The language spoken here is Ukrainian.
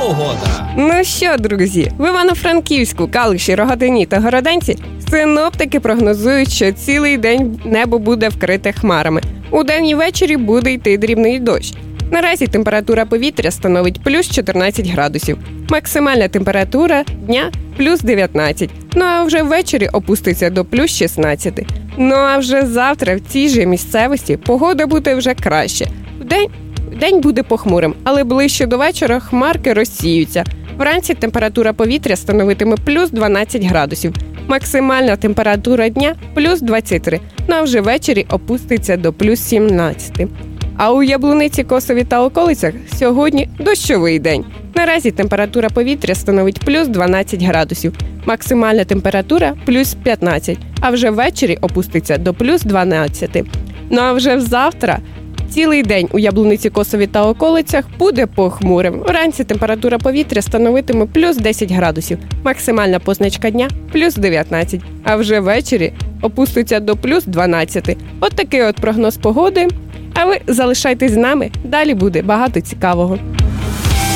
погода. Ну що, друзі, в Івано-Франківську, Калуші, Рогатині та Городенці синоптики прогнозують, що цілий день небо буде вкрите хмарами. Удень і ввечері буде йти дрібний дощ. Наразі температура повітря становить плюс 14 градусів. Максимальна температура дня плюс 19. Ну а вже ввечері опуститься до плюс 16. Ну а вже завтра в цій же місцевості погода буде вже краще. День буде похмурим, але ближче до вечора хмарки розсіються. Вранці температура повітря становитиме плюс 12 градусів. Максимальна температура дня плюс 23. Ну а вже ввечері опуститься до плюс 17. А у Яблуниці, Косові та околицях сьогодні дощовий день. Наразі температура повітря становить плюс 12 градусів. Максимальна температура плюс 15, а вже ввечері опуститься до плюс 12. Ну а вже завтра цілий день у Яблуниці, Косові та околицях буде похмурим. Вранці температура повітря становитиме плюс 10 градусів. Максимальна позначка дня плюс 19, а вже ввечері опуститься до плюс 12. От такий от прогноз погоди. А ви залишайтесь з нами, далі буде багато цікавого.